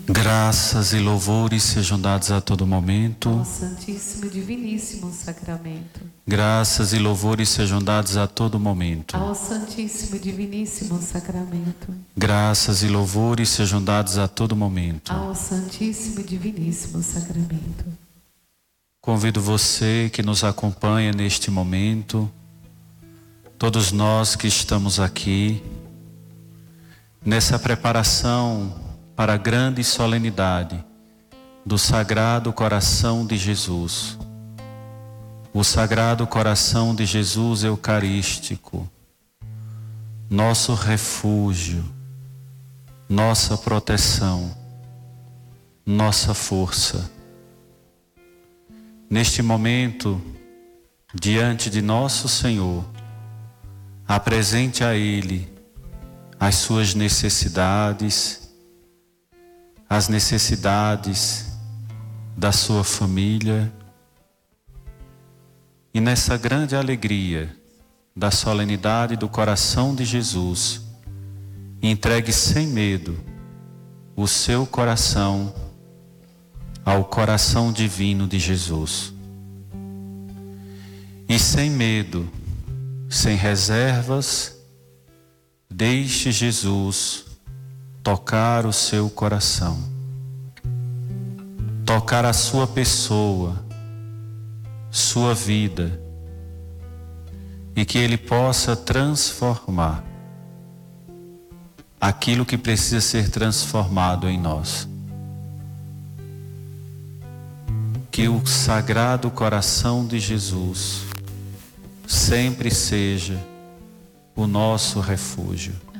Graças e louvores sejam dados a todo momento. Ao Santíssimo e Diviníssimo Sacramento. Graças e louvores sejam dados a todo momento. Ao Santíssimo e Diviníssimo Sacramento. Graças e louvores sejam dados a todo momento. Ao Santíssimo e Diviníssimo Sacramento. Convido você que nos acompanha neste momento, todos nós que estamos aqui, nessa preparação para a grande solenidade do Sagrado Coração de Jesus. O Sagrado Coração de Jesus Eucarístico, nosso refúgio, nossa proteção, nossa força. Neste momento, diante de nosso Senhor, apresente a Ele as suas necessidades, as necessidades da sua família, e nessa grande alegria da solenidade do coração de Jesus, entregue sem medo o seu coração ao coração divino de Jesus. E sem medo, sem reservas, deixe Jesus tocar o seu coração, tocar a sua pessoa, sua vida, e que Ele possa transformar aquilo que precisa ser transformado em nós. Que o Sagrado Coração de Jesus sempre seja o nosso refúgio.